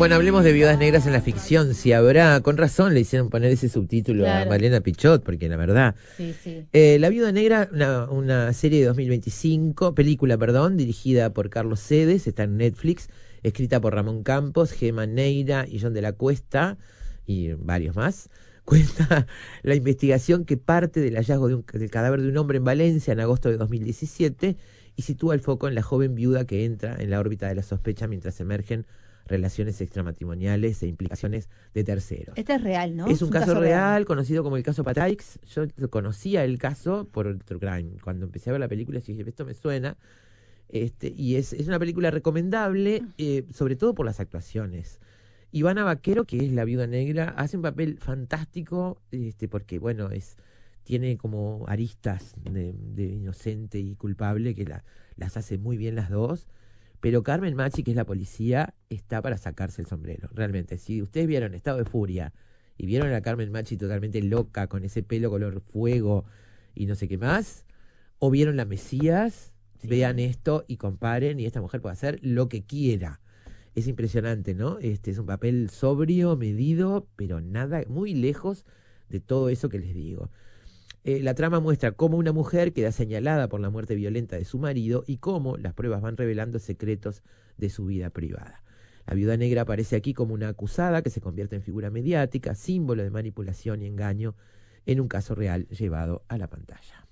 Bueno, hablemos de viudas negras en la ficción. Si habrá, con razón le hicieron poner ese subtítulo a Malena Pichot, porque la verdad. Sí, sí. La Viuda Negra, una serie de 2025, película, perdón, dirigida por Carlos Sedes, está en Netflix, escrita por Ramón Campos, Gemma Neira y John de la Cuesta, y varios más. Cuenta la investigación que parte del hallazgo del cadáver de un hombre en Valencia en agosto de 2017 y sitúa el foco en la joven viuda que entra en la órbita de la sospecha mientras emergen relaciones extramatrimoniales e implicaciones de terceros. Este es real, ¿no? Es un caso real, conocido como el caso Pataix. Yo conocía el caso por True Crime. Cuando empecé a ver la película dije, esto me suena. Y es una película recomendable, sobre todo por las actuaciones. Ivana Vaquero, que es la Viuda Negra, hace un papel fantástico, porque bueno, tiene como aristas de inocente y culpable, que las hace muy bien las dos. Pero Carmen Machi, que es la policía, está para sacarse el sombrero, realmente. Si ustedes vieron Estado de Furia y vieron a Carmen Machi totalmente loca, con ese pelo color fuego y no sé qué más, o vieron La Mesías, vean esto y comparen, y esta mujer puede hacer lo que quiera. Es impresionante, ¿no? Es un papel sobrio, medido, pero nada, muy lejos de todo eso que les digo. La trama muestra cómo una mujer queda señalada por la muerte violenta de su marido y cómo las pruebas van revelando secretos de su vida privada. La Viuda Negra aparece aquí como una acusada que se convierte en figura mediática, símbolo de manipulación y engaño en un caso real llevado a la pantalla.